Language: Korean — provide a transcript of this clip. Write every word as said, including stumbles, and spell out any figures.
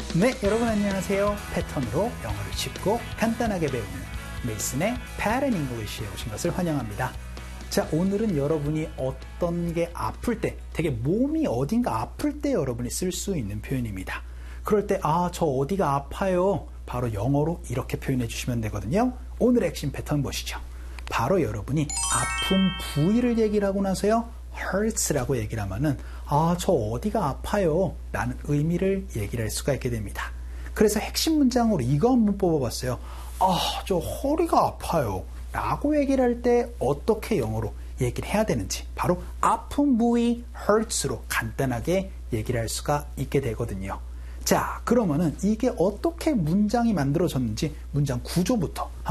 네, 여러분 안녕하세요. 패턴으로 영어를 쉽고 간단하게 배우는 메이슨의 Pattern English에 오신 것을 환영합니다. 자, 오늘은 여러분이 어떤 게 아플 때, 되게 몸이 어딘가 아플 때 여러분이 쓸 수 있는 표현입니다. 그럴 때, 아, 저 어디가 아파요. 바로 영어로 이렇게 표현해 주시면 되거든요. 오늘의 핵심 패턴 보시죠. 바로 여러분이 아픈 부위를 얘기를 하고 나서요, hurts라고 얘기를 하면은, 아, 저 어디가 아파요. 라는 의미를 얘기를 할 수가 있게 됩니다. 그래서 핵심 문장으로 이거 한번 뽑아봤어요. 아, 저 허리가 아파요. 라고 얘기를 할 때 어떻게 영어로 얘기를 해야 되는지, 바로 아픈 부위 hurts로 간단하게 얘기를 할 수가 있게 되거든요. 자, 그러면은 이게 어떻게 문장이 만들어졌는지 문장 구조부터